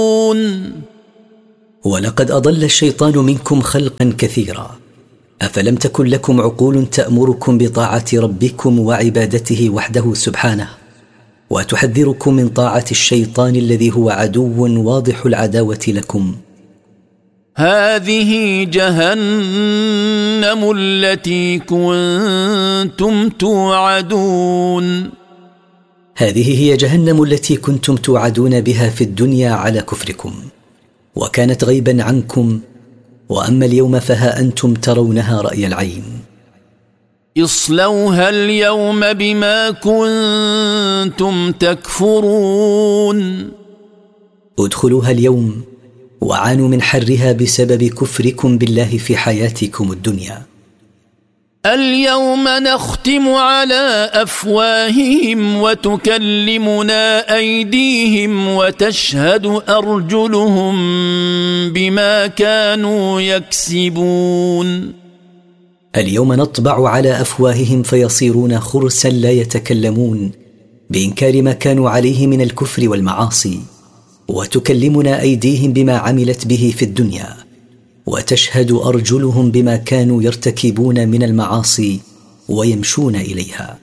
ولقد أضل الشيطان منكم خلقا كثيرا، أفلم تكن لكم عقول تأمركم بطاعة ربكم وعبادته وحده سبحانه، وتحذركم من طاعة الشيطان الذي هو عدو واضح العداوة لكم؟ هذه جهنم التي كنتم توعدون. هذه هي جهنم التي كنتم توعدون بها في الدنيا على كفركم، وكانت غيبا عنكم، وأما اليوم فها أنتم ترونها رأي العين. اصلوها اليوم بما كنتم تكفرون. ادخلوها اليوم وعانوا من حرها بسبب كفركم بالله في حياتكم الدنيا. اليوم نختم على أفواههم وتكلمنا أيديهم وتشهد أرجلهم بما كانوا يكسبون. اليوم نطبع على أفواههم فيصيرون خرسا لا يتكلمون بإنكار ما كانوا عليه من الكفر والمعاصي، وتكلمنا أيديهم بما عملت به في الدنيا، وتشهد أرجلهم بما كانوا يرتكبون من المعاصي ويمشون إليها.